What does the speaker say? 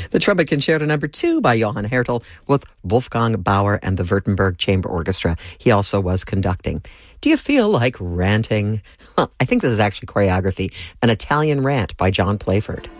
The Trumpet Concerto No. 2 by Johann Hertel with Wolfgang Bauer and the Württemberg Chamber Orchestra. He also was conducting. Do you feel like ranting? I think this is actually choreography. An Italian Rant by John Playford.